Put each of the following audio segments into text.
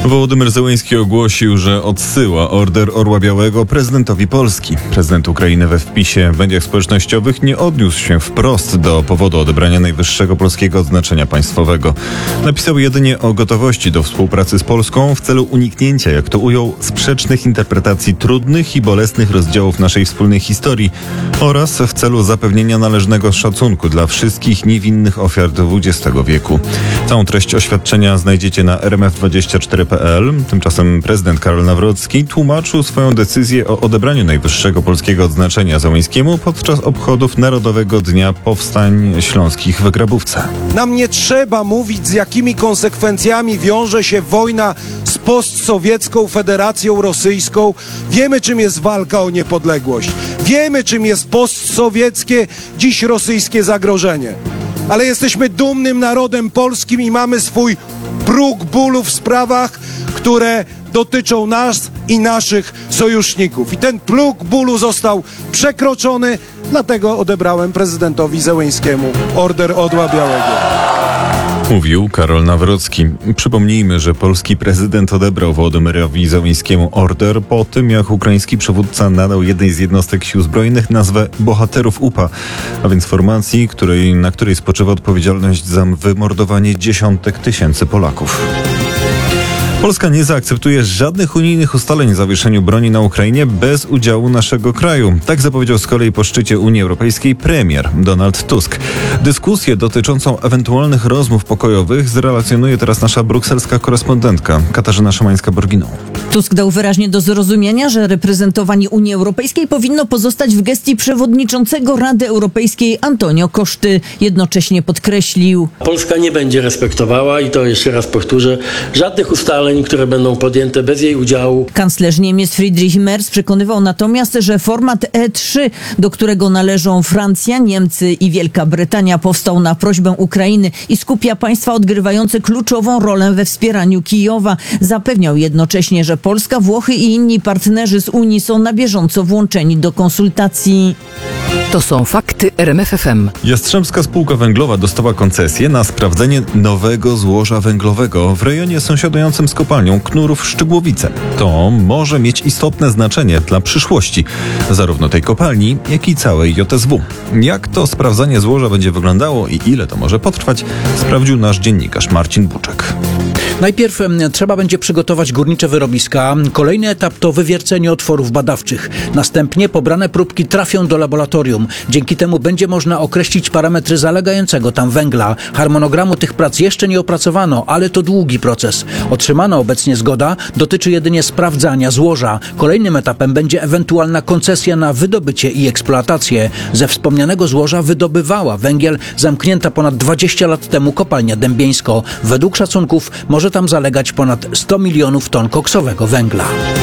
Wołodymyr Zełenski ogłosił, że odsyła Order Orła Białego prezydentowi Polski. Prezydent Ukrainy we wpisie w mediach społecznościowych nie odniósł się wprost do powodu odebrania najwyższego polskiego odznaczenia państwowego. Napisał jedynie o gotowości do współpracy z Polską w celu uniknięcia, jak to ujął, sprzecznych interpretacji trudnych i bolesnych rozdziałów naszej wspólnej historii oraz w celu zapewnienia należnego szacunku dla wszystkich niewinnych ofiar XX wieku. Całą treść oświadczenia znajdziecie na rmf24.pl. Tymczasem prezydent Karol Nawrocki tłumaczył swoją decyzję o odebraniu najwyższego polskiego odznaczenia Zełenskiemu podczas obchodów Narodowego Dnia Powstań Śląskich w Grabówce. Nam nie trzeba mówić, z jakimi konsekwencjami wiąże się wojna z postsowiecką Federacją Rosyjską. Wiemy, czym jest walka o niepodległość. Wiemy, czym jest postsowieckie, dziś rosyjskie zagrożenie. Ale jesteśmy dumnym narodem polskim i mamy swój próg bólu w sprawach, które dotyczą nas i naszych sojuszników. I ten próg bólu został przekroczony, dlatego odebrałem prezydentowi Zełenskiemu Order Orła Białego. Mówił Karol Nawrocki. Przypomnijmy, że polski prezydent odebrał Wołodymyrowi Zełenskiemu order po tym, jak ukraiński przywódca nadał jednej z jednostek sił zbrojnych nazwę Bohaterów UPA, a więc formacji, na której spoczywa odpowiedzialność za wymordowanie dziesiątek tysięcy Polaków. Polska nie zaakceptuje żadnych unijnych ustaleń o zawieszeniu broni na Ukrainie bez udziału naszego kraju. Tak zapowiedział z kolei po szczycie Unii Europejskiej premier Donald Tusk. Dyskusję dotyczącą ewentualnych rozmów pokojowych zrelacjonuje teraz nasza brukselska korespondentka Katarzyna Szymańska-Borginą. Tusk dał wyraźnie do zrozumienia, że reprezentowanie Unii Europejskiej powinno pozostać w gestii przewodniczącego Rady Europejskiej Antonio Coszty. Jednocześnie podkreślił: Polska nie będzie respektowała, i to jeszcze raz powtórzę, żadnych ustaleń, które będą podjęte bez jej udziału. Kanclerz Niemiec Friedrich Merz przekonywał natomiast, że format E3, do którego należą Francja, Niemcy i Wielka Brytania, powstał na prośbę Ukrainy i skupia państwa odgrywające kluczową rolę we wspieraniu Kijowa. Zapewniał jednocześnie, że Polska, Włochy i inni partnerzy z Unii są na bieżąco włączeni do konsultacji. To są fakty RMF FM. Jastrzębska Spółka Węglowa dostała koncesję na sprawdzenie nowego złoża węglowego w rejonie sąsiadującym z kopalnią Knurów-Szczygłowice. To może mieć istotne znaczenie dla przyszłości zarówno tej kopalni, jak i całej JSW. Jak to sprawdzanie złoża będzie wyglądało i ile to może potrwać, sprawdził nasz dziennikarz Marcin Buczek. Najpierw trzeba będzie przygotować górnicze wyrobiska. Kolejny etap to wywiercenie otworów badawczych. Następnie pobrane próbki trafią do laboratorium. Dzięki temu będzie można określić parametry zalegającego tam węgla. Harmonogramu tych prac jeszcze nie opracowano, ale to długi proces. Otrzymana obecnie zgoda dotyczy jedynie sprawdzania złoża. Kolejnym etapem będzie ewentualna koncesja na wydobycie i eksploatację. Ze wspomnianego złoża wydobywała węgiel zamknięta ponad 20 lat temu kopalnia Dębieńsko. Według szacunków może tam zalegać ponad 100 milionów ton koksowego węgla.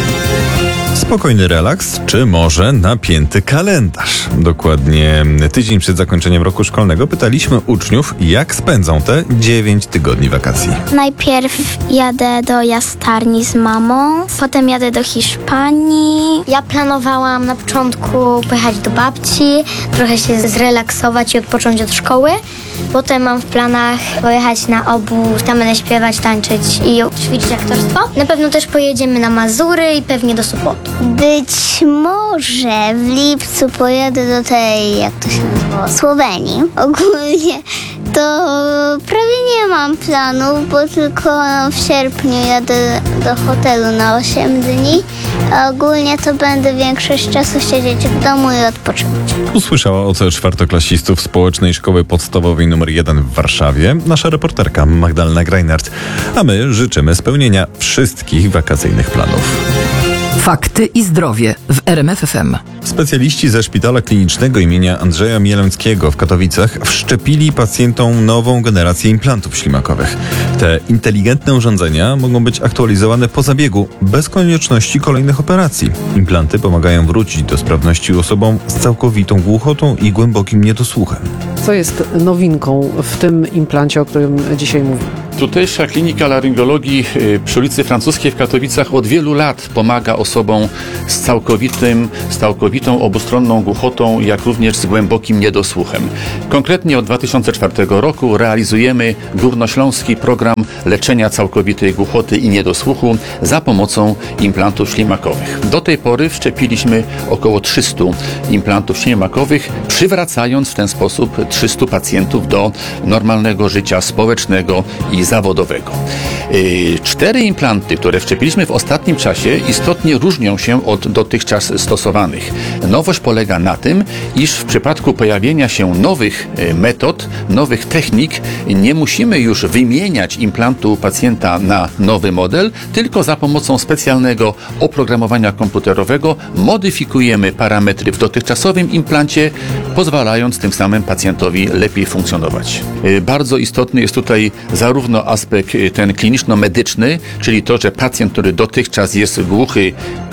Spokojny relaks, czy może napięty kalendarz? Dokładnie tydzień przed zakończeniem roku szkolnego pytaliśmy uczniów, jak spędzą te 9 tygodni wakacji. Najpierw jadę do Jastarni z mamą, potem jadę do Hiszpanii. Ja planowałam na początku pojechać do babci, trochę się zrelaksować i odpocząć od szkoły. Potem mam w planach pojechać na obóz, tam będę śpiewać, tańczyć i ćwiczyć aktorstwo. Na pewno też pojedziemy na Mazury i pewnie do Sopotu. Być może w lipcu pojadę do tej, jak to się nazywa, Słowenii. Ogólnie to prawie nie mam planów, bo tylko w sierpniu jadę do hotelu na 8 dni. A ogólnie to będę większość czasu siedzieć w domu i odpoczywać. Usłyszała od czwartoklasistów Społecznej Szkoły Podstawowej nr 1 w Warszawie nasza reporterka Magdalena Greinert. A my życzymy spełnienia wszystkich wakacyjnych planów. Fakty i zdrowie w RMF FM. Specjaliści ze Szpitala Klinicznego imienia Andrzeja Mielęckiego w Katowicach wszczepili pacjentom nową generację implantów ślimakowych. Te inteligentne urządzenia mogą być aktualizowane po zabiegu, bez konieczności kolejnych operacji. Implanty pomagają wrócić do sprawności osobom z całkowitą głuchotą i głębokim niedosłuchem. Co jest nowinką w tym implancie, o którym dzisiaj mówimy? Tutejsza klinika laryngologii przy ulicy Francuskiej w Katowicach od wielu lat pomaga osobom z całkowitą obustronną głuchotą, jak również z głębokim niedosłuchem. Konkretnie od 2004 roku realizujemy górnośląski program leczenia całkowitej głuchoty i niedosłuchu za pomocą implantów ślimakowych. Do tej pory wszczepiliśmy około 300 implantów ślimakowych, przywracając w ten sposób 300 pacjentów do normalnego życia społecznego i zawodowego. 4 implanty, które wszczepiliśmy w ostatnim czasie, istotnie różnią się od dotychczas stosowanych. Nowość polega na tym, iż w przypadku pojawienia się nowych metod, nowych technik, nie musimy już wymieniać implantu pacjenta na nowy model, tylko za pomocą specjalnego oprogramowania komputerowego modyfikujemy parametry w dotychczasowym implancie, pozwalając tym samym pacjentowi lepiej funkcjonować. Bardzo istotny jest tutaj zarówno aspekt ten kliniczno-medyczny, czyli to, że pacjent, który dotychczas jest głuchy,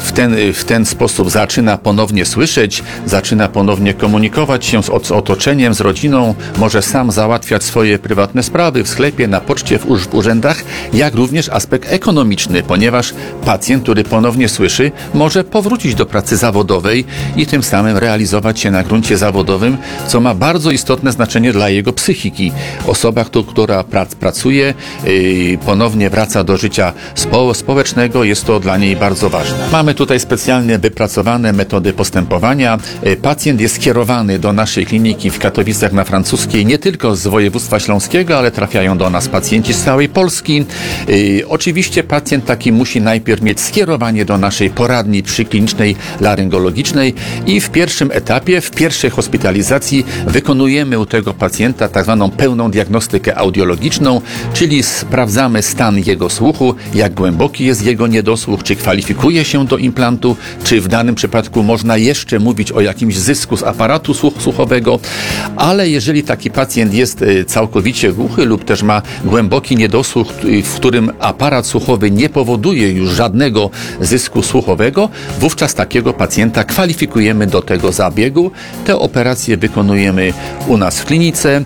w ten sposób zaczyna ponownie słyszeć, zaczyna ponownie komunikować się z otoczeniem, z rodziną, może sam załatwiać swoje prywatne sprawy w sklepie, na poczcie, w urzędach, jak również aspekt ekonomiczny, ponieważ pacjent, który ponownie słyszy, może powrócić do pracy zawodowej i tym samym realizować się na gruncie zawodowym, co ma bardzo istotne znaczenie dla jego psychiki. Osoba, która pracuje, ponownie wraca do życia społecznego, jest to dla niej bardzo ważne. Mamy tutaj specjalnie wypracowane metody postępowania. Pacjent jest skierowany do naszej kliniki w Katowicach na Francuskiej nie tylko z województwa śląskiego, ale trafiają do nas pacjenci z całej Polski. Oczywiście pacjent taki musi najpierw mieć skierowanie do naszej poradni przyklinicznej laryngologicznej i w pierwszym etapie, w pierwszej hospitalizacji wykonujemy u tego pacjenta tak zwaną pełną diagnostykę audiologiczną, czyli sprawdzamy stan jego słuchu, jak głęboki jest jego niedosłuch, czy kwalifikuje się do implantu, czy w danym przypadku można jeszcze mówić o jakimś zysku z aparatu słuchowego, ale jeżeli taki pacjent jest całkowicie głuchy lub też ma głęboki niedosłuch, w którym aparat słuchowy nie powoduje już żadnego zysku słuchowego, wówczas takiego pacjenta kwalifikujemy do tego zabiegu. Te operacje wykonujemy u nas w klinice.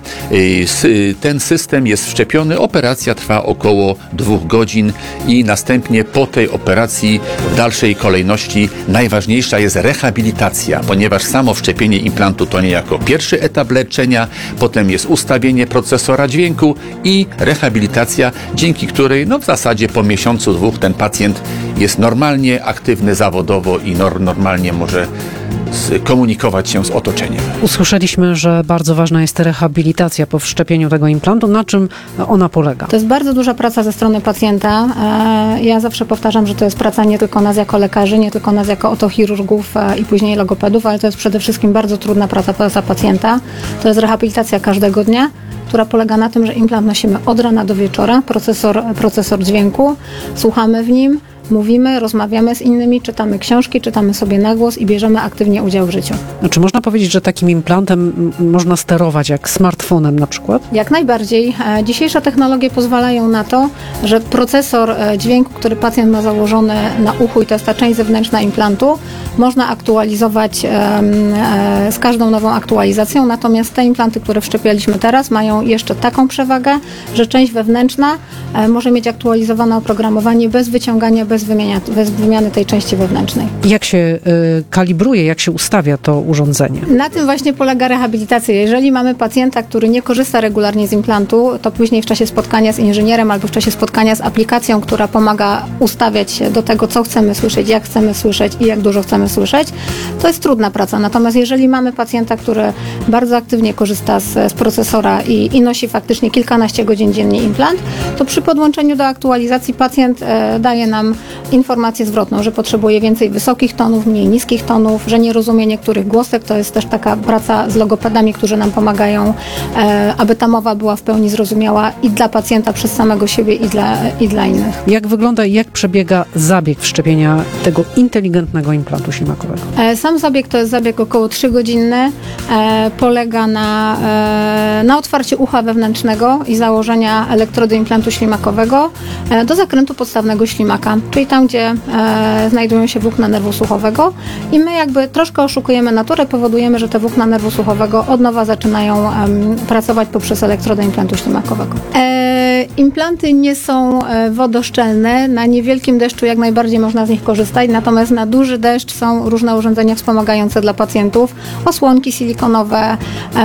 Ten system jest wszczepiony, operacja trwa około 2 godzin i następnie po tej operacji w dalszej kolejności najważniejsza jest rehabilitacja, ponieważ samo wszczepienie implantu to niejako pierwszy etap leczenia, potem jest ustawienie procesora dźwięku i rehabilitacja, dzięki której w zasadzie po miesiącu, 2 ten pacjent jest normalnie aktywny zawodowo i normalnie może komunikować się z otoczeniem. Usłyszeliśmy, że bardzo ważna jest rehabilitacja po wszczepieniu tego implantu. Na czym ona polega? To jest bardzo duża praca ze strony pacjenta. Ja zawsze powtarzam, że to jest praca nie tylko nas jako lekarzy, nie tylko nas jako otochirurgów i później logopedów, ale to jest przede wszystkim bardzo trudna praca pacjenta. To jest rehabilitacja każdego dnia, która polega na tym, że implant nosimy od rana do wieczora, procesor dźwięku, słuchamy w nim, mówimy, rozmawiamy z innymi, czytamy książki, czytamy sobie na głos i bierzemy aktywnie udział w życiu. Czy można powiedzieć, że takim implantem można sterować jak smartfonem na przykład? Jak najbardziej. Dzisiejsze technologie pozwalają na to, że procesor dźwięku, który pacjent ma założony na uchu i to jest ta część zewnętrzna implantu, można aktualizować z każdą nową aktualizacją, natomiast te implanty, które wszczepialiśmy teraz, mają jeszcze taką przewagę, że część wewnętrzna może mieć aktualizowane oprogramowanie bez wyciągania, bez wymiany tej części wewnętrznej. Jak się kalibruje, jak się ustawia to urządzenie? Na tym właśnie polega rehabilitacja. Jeżeli mamy pacjenta, który nie korzysta regularnie z implantu, to później w czasie spotkania z inżynierem albo w czasie spotkania z aplikacją, która pomaga ustawiać się do tego, co chcemy słyszeć, jak chcemy słyszeć i jak dużo chcemy słyszeć, to jest trudna praca. Natomiast jeżeli mamy pacjenta, który bardzo aktywnie korzysta z procesora i nosi faktycznie kilkanaście godzin dziennie implant, to przy podłączeniu do aktualizacji pacjent daje nam informację zwrotną, że potrzebuje więcej wysokich tonów, mniej niskich tonów, że nie rozumie niektórych głosek. To jest też taka praca z logopedami, którzy nam pomagają, aby ta mowa była w pełni zrozumiała i dla pacjenta przez samego siebie i dla innych. Jak wygląda i jak przebiega zabieg wszczepienia tego inteligentnego implantu ślimakowego? Sam zabieg to jest zabieg około 3-godzinny. Polega na otwarciu ucha wewnętrznego i założenia elektrody implantu ślimakowego do zakrętu podstawnego ślimaka, czyli tam, gdzie znajdują się włókna nerwu słuchowego i my jakby troszkę oszukujemy naturę, powodujemy, że te włókna nerwu słuchowego od nowa zaczynają pracować poprzez elektrodę implantu ślimakowego. Implanty nie są wodoszczelne. Na niewielkim deszczu jak najbardziej można z nich korzystać, natomiast na duży deszcz są różne urządzenia wspomagające dla pacjentów. Osłonki silikonowe,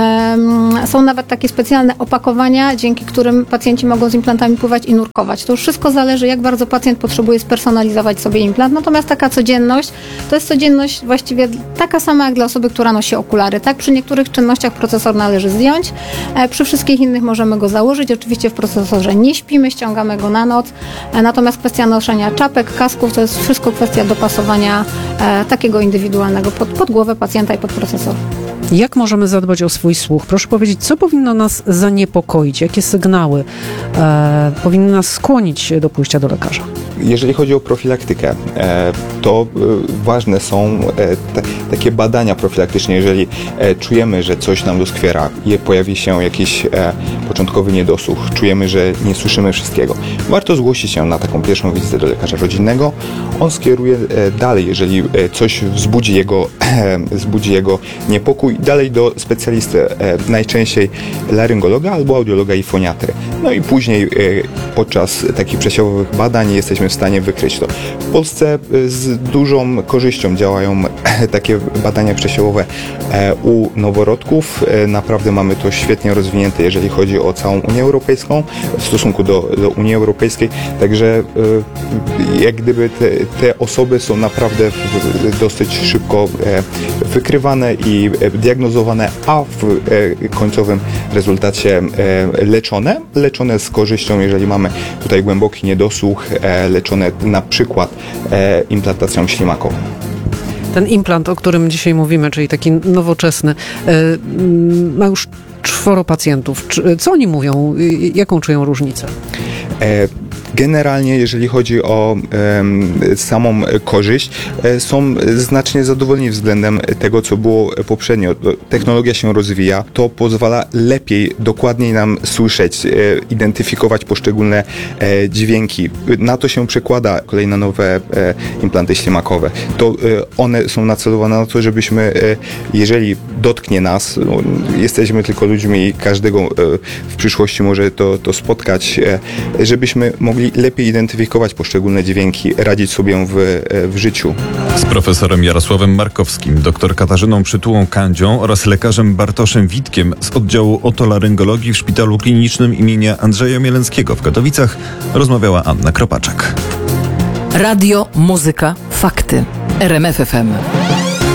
są nawet takie specjalne opakowania, dzięki którym pacjenci mogą z implantami pływać i nurkować. To już wszystko zależy, jak bardzo pacjent potrzebuje spersonalizować sobie implant. Natomiast taka codzienność, to jest codzienność właściwie taka sama jak dla osoby, która nosi okulary. Tak, przy niektórych czynnościach procesor należy zdjąć, przy wszystkich innych możemy go założyć. Oczywiście w procesorze nie śpimy, ściągamy go na noc. Natomiast kwestia noszenia czapek, kasków, to jest wszystko kwestia dopasowania takiego indywidualnego pod głowę pacjenta i pod procesor. Jak możemy zadbać o swój słuch? Proszę powiedzieć, co powinno nas zaniepokoić? Jakie sygnały powinny nas skłonić do pójścia do lekarza? Jeżeli chodzi o profilaktykę, to ważne są takie badania profilaktyczne. Jeżeli czujemy, że coś nam doskwiera, pojawi się jakiś początkowy niedosłuch, czujemy, że nie słyszymy wszystkiego, warto zgłosić się na taką pierwszą wizytę do lekarza rodzinnego. On skieruje dalej, jeżeli coś wzbudzi jego niepokój, dalej do specjalisty, najczęściej laryngologa albo audiologa i foniatry. No i później podczas takich przesiewowych badań jesteśmy w stanie wykryć to. W Polsce z dużą korzyścią działają takie badania przesiewowe u noworodków. Naprawdę mamy to świetnie rozwinięte, jeżeli chodzi o całą Unię Europejską, w stosunku do Unii Europejskiej. Także jak gdyby te osoby są naprawdę dosyć szybko wykrywane i diagnozowane, a w końcowym rezultacie leczone z korzyścią, jeżeli mamy tutaj głęboki niedosłuch, leczone na przykład implantacją ślimakową. Ten implant, o którym dzisiaj mówimy, czyli taki nowoczesny, ma już 4 pacjentów. Co oni mówią? Jaką czują różnicę? Generalnie, jeżeli chodzi o samą korzyść, są znacznie zadowoleni względem tego, co było poprzednio. Technologia się rozwija, to pozwala lepiej, dokładniej nam słyszeć, identyfikować poszczególne dźwięki. Na to się przekłada kolejne nowe implanty ślimakowe. To one są nacelowane na to, żebyśmy, jeżeli dotknie nas, jesteśmy tylko ludźmi i każdego w przyszłości może to spotkać, żebyśmy mogli lepiej identyfikować poszczególne dźwięki, radzić sobie w życiu. Z profesorem Jarosławem Markowskim, dr Katarzyną Przytułą-Kandzią oraz lekarzem Bartoszem Witkiem z oddziału otolaryngologii w Szpitalu Klinicznym imienia Andrzeja Mielenckiego w Katowicach rozmawiała Anna Kropaczek. Radio, muzyka, fakty. RMF FM.